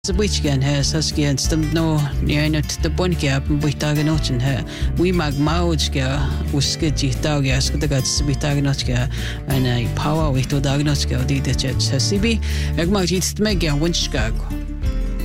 Sabwichgan has Saskian Stumno Nianut the Bonkia Buitaganochin her. We mag Mauchka Uskiji Daugas the Gats Bitaganochka and a power with Dagnochka did the church Sibi Egmagit Mega Winchkago.